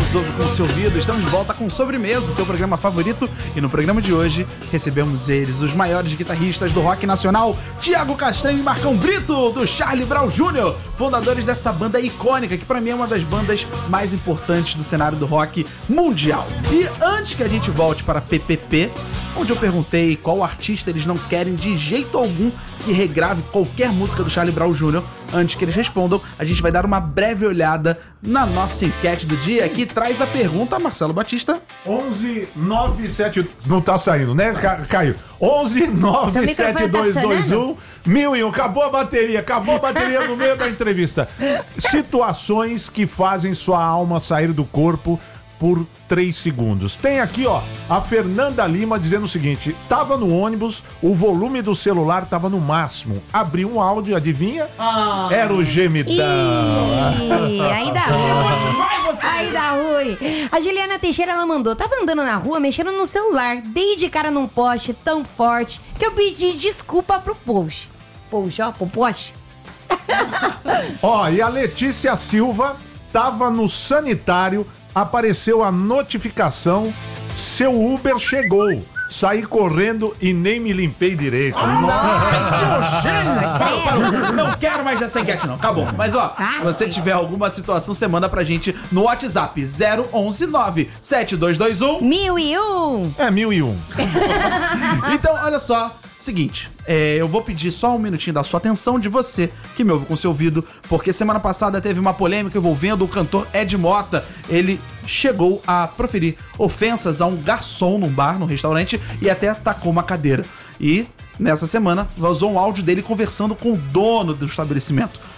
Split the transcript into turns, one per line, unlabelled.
nos ouve com o seu ouvido. Estamos de volta com Sobremesa, o seu programa favorito. E no programa de hoje, recebemos eles, os maiores guitarristas do rock nacional, Thiago Castanho e Marcão Brito, do Charlie Brown Jr., fundadores dessa banda icônica, que pra mim é uma das bandas mais importantes do cenário do rock mundial. E antes que a gente volte para PPP, onde eu perguntei qual artista eles não querem de jeito algum que regrave qualquer música do Charlie Brown Jr., antes que eles respondam, a gente vai dar uma breve olhada na nossa enquete do dia, que traz a pergunta, Marcelo Batista.
1197... Não tá saindo, né, Caio? 11972221 1001. Acabou a bateria no meio da entrevista. Situações que fazem sua alma sair do corpo por 3 segundos. Tem aqui, ó, a Fernanda Lima dizendo o seguinte: tava no ônibus, o volume do celular tava no máximo. Abri um áudio, adivinha? Era o gemidão.
Aí dá ruim. Aí dá ruim. A Juliana Teixeira, ela mandou: tava andando na rua, mexendo no celular, dei de cara num poste tão forte que eu pedi desculpa pro poste. Pro poste?
Ó, e a Letícia Silva tava no sanitário, apareceu a notificação: seu Uber chegou. Saí correndo e nem me limpei direito.
Parou. Não quero mais dessa enquete, não. Acabou. Mas, ó, se você tiver alguma situação, você manda pra gente no WhatsApp 011-97221
1001.
É 1001.
Então, olha só. Seguinte, eu vou pedir só um minutinho da sua atenção, de você que me ouve com seu ouvido, porque semana passada teve uma polêmica envolvendo o cantor Ed Mota. Ele chegou a proferir ofensas a um garçom num bar, num restaurante, e até atacou uma cadeira. E nessa semana vazou um áudio dele conversando com o dono do estabelecimento.